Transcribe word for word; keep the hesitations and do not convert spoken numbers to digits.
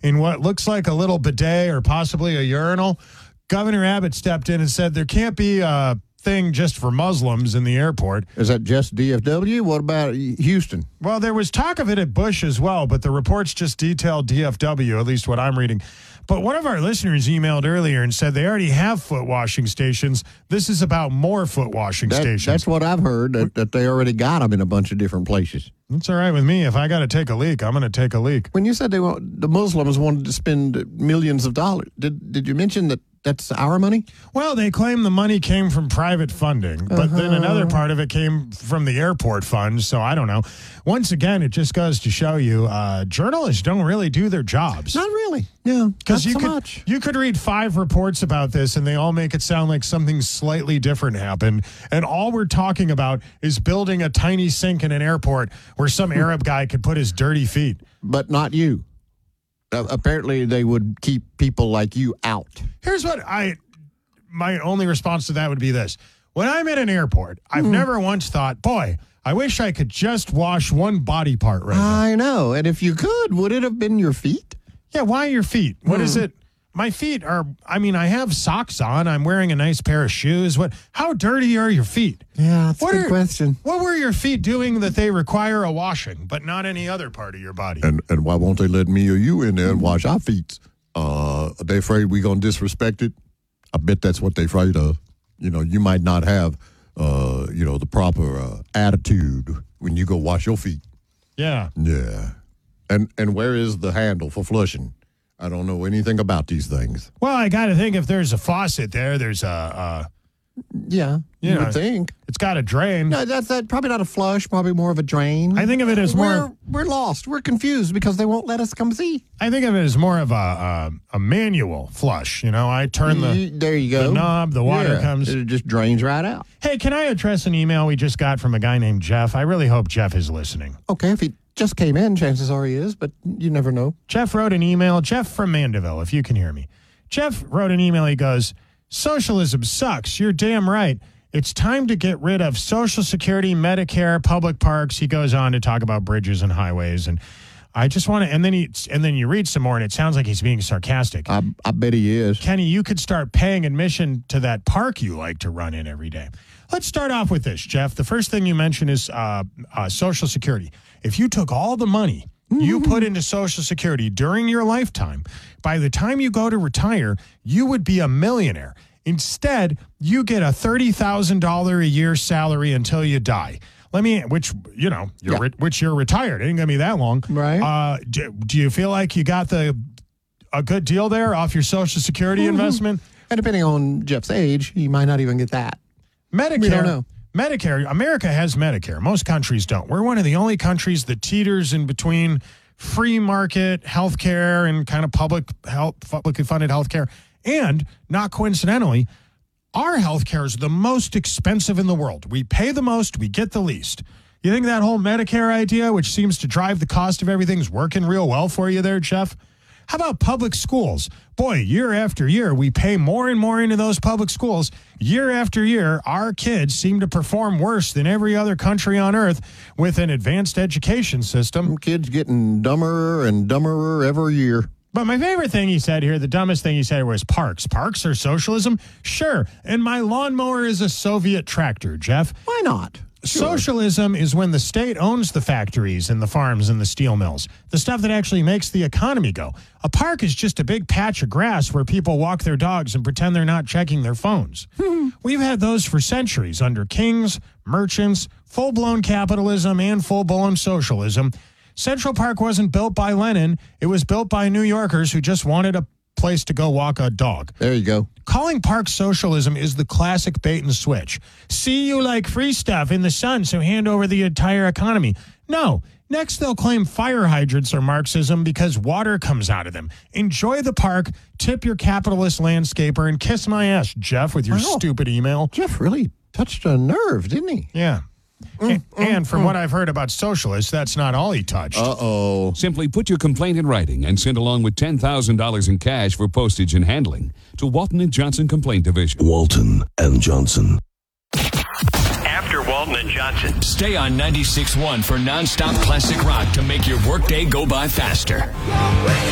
in what looks like a little bidet or possibly a urinal. Governor Abbott stepped in and said there can't be a thing just for Muslims in the airport. Is that just D F W? What about Houston? Well, there was talk of it at Bush as well, but the reports just detailed D F W, at least what I'm reading. But one of our listeners emailed earlier and said they already have foot washing stations. This is about more foot washing that, stations. That's what I've heard, that, that they already got them in a bunch of different places. That's all right with me. If I got to take a leak, I'm going to take a leak. When you said they want, the Muslims wanted to spend millions of dollars, did did you mention that that's our money? Well, they claim the money came from private funding, but uh-huh. then another part of it came from the airport fund, so I don't know. Once again, it just goes to show you uh, journalists don't really do their jobs. Not really. No, not you so could, much. You could read five reports about this, and they all make it sound like something slightly different happened, and all we're talking about is building a tiny sink in an airport where some Arab guy could put his dirty feet. But not you. Uh, apparently, they would keep people like you out. Here's what I, my only response to that would be this. When I'm at an airport, I've mm. never once thought, boy, I wish I could just wash one body part right now. I know. And if you could, would it have been your feet? Yeah, why your feet? What mm. is it? My feet are, I mean, I have socks on. I'm wearing a nice pair of shoes. What? How dirty are your feet? Yeah, that's what a good are, question. What were your feet doing that they require a washing, but not any other part of your body? And and why won't they let me or you in there and wash our feet? Uh, are they afraid we're going to disrespect it? I bet that's what they're afraid of. You know, you might not have, uh, you know, the proper uh, attitude when you go wash your feet. Yeah. Yeah. And And where is the handle for flushing? I don't know anything about these things. Well, I got to think if there's a faucet there, there's a... Uh, yeah, you, you know, would think. It's got a drain. No, that's that. Probably not a flush, probably more of a drain. I think of it as more... We're, we're lost. We're confused because they won't let us come see. I think of it as more of a a, a manual flush. You know, I turn the... You, there you go. The knob, the water yeah, comes... It just drains right out. Hey, can I address an email we just got from a guy named Jeff? I really hope Jeff is listening. Okay, if he just came in, chances are he is, but you never know. Jeff wrote an email. Jeff from Mandeville, if you can hear me. Jeff wrote an email. He goes, socialism sucks. You're damn right. It's time to get rid of Social Security, Medicare, public parks. He goes on to talk about bridges and highways. And I just want to, and then he, and then you read some more and it sounds like he's being sarcastic. I, I bet he is. Kenny, you could start paying admission to that park you like to run in every day. Let's start off with this, Jeff. The first thing you mentioned is uh, uh, Social Security. If you took all the money you put into Social Security during your lifetime, by the time you go to retire, you would be a millionaire. Instead, you get a thirty thousand dollars a year salary until you die. Let me, which, you know, you're yeah. re- which you're retired. It ain't going to be that long. Right. Uh, do, do you feel like you got the a good deal there off your Social Security mm-hmm. investment? And depending on Jeff's age, he might not even get that. Medicare. We don't know. Medicare, America has Medicare. Most countries don't. We're one of the only countries that teeters in between free market health care and kind of public health, publicly funded health care. And not coincidentally, our health care is the most expensive in the world. We pay the most, we get the least. You think that whole Medicare idea, which seems to drive the cost of everything, is working real well for you there, Jeff? How about public schools? Boy, year after year, we pay more and more into those public schools. Year after year, our kids seem to perform worse than every other country on earth with an advanced education system. Kids getting dumber and dumberer every year. But my favorite thing he said here, the dumbest thing he said was parks. Parks are socialism? Sure. And my lawnmower is a Soviet tractor, Jeff. Why not? Sure. Socialism is when the state owns the factories and the farms and the steel mills, the stuff that actually makes the economy go. A park is just a big patch of grass where people walk their dogs and pretend they're not checking their phones. We've had those for centuries under kings, merchants, full-blown capitalism, and full-blown socialism. Central Park wasn't built by Lenin. It was built by New Yorkers who just wanted a place to go walk a dog. There you go. Calling parks socialism is the classic bait and switch. See, you like free stuff in the sun, so hand over the entire economy. No. Next, they'll claim fire hydrants are Marxism because water comes out of them. Enjoy the park, tip your capitalist landscaper, and kiss my ass, Jeff, with your wow. stupid email. Jeff really touched a nerve, didn't he? Yeah. Mm, and, mm, and from mm. what I've heard about socialists, that's not all he touched. Uh-oh. Simply put your complaint in writing and send along with ten thousand dollars in cash for postage and handling to Walton and Johnson Complaint Division. Walton and Johnson. After Walton and Johnson. Stay on ninety-six point one for nonstop classic rock to make your workday go by faster.